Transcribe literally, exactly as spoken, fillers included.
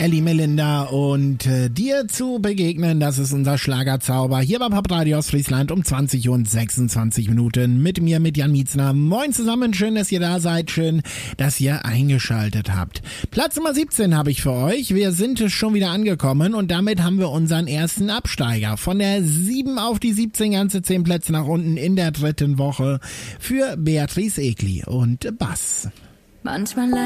Elli Melinda und äh, dir zu begegnen, das ist unser Schlagerzauber hier bei Pop Radio aus Friesland um zwanzig Uhr und sechsundzwanzig Minuten mit mir, mit Jan Mietzner. Moin zusammen, schön, dass ihr da seid, schön, dass ihr eingeschaltet habt. Platz Nummer siebzehn habe ich für euch, wir sind schon wieder angekommen und damit haben wir unseren ersten Absteiger. Von der sieben auf die siebzehn, ganze zehn Plätze nach unten in der dritten Woche für Beatrice Egli und Bass. Manchmal